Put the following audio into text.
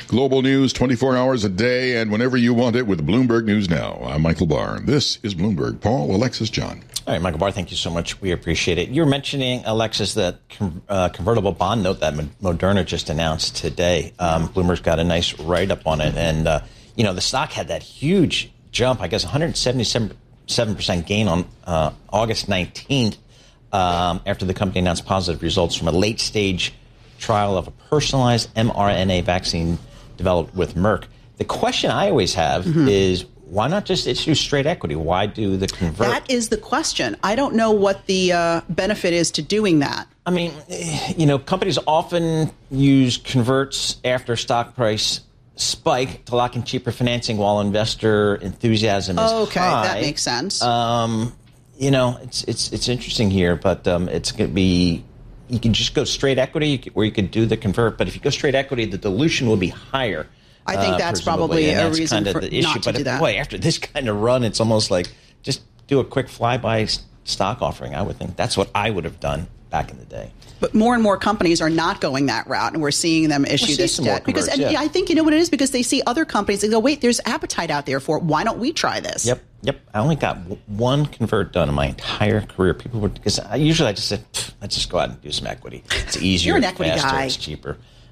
Global news 24 hours a day and whenever you want it with Bloomberg News Now. I'm Michael Barr. This is Bloomberg. Paul, Alexis, John. All right, Michael Barr, thank you so much. We appreciate it. You're mentioning, Alexis, that convertible bond note that Moderna just announced today. Bloomberg's got a nice write-up on it. And, the stock had that huge jump, I guess 177% gain on August 19th after the company announced positive results from a late-stage trial of a personalized mRNA vaccine developed with Merck. The question I always have is, why not just issue straight equity? Why do the convert? That is the question. I don't know what the benefit is to doing that. I mean, companies often use converts after stock price spike to lock in cheaper financing while investor enthusiasm is okay, high. that makes sense. It's interesting here, but it's going to be. You can just go straight equity, or you could do the convert. But if you go straight equity, the dilution will be higher. I think that's probably a reason kind of for the issue. not to do that. Boy, after this kind of run, it's almost like just do a quick flyby stock offering. I would think that's what I would have done back in the day. But more and more companies are not going that route, and we're seeing them issue this debt. Because I think you know what it is, because they see other companies and go, wait, there's appetite out there for it. Why don't we try this? Yep. I only got one convert done in my entire career. People would, because I just said, let's just go out and do some equity. It's easier. You're an equity faster, guy. It's cheaper.